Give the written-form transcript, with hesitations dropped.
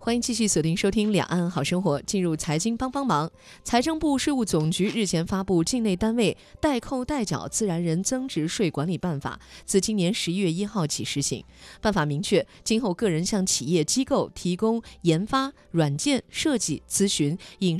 欢迎继续锁定收听两岸好生活。进入财经帮帮忙，财政部税务总局日前发布境内单位代扣代缴自然人增值税管理办法，自今年11月1号起施行。办法明确，今后个人向企业机构提供研发、软件设计、咨询、影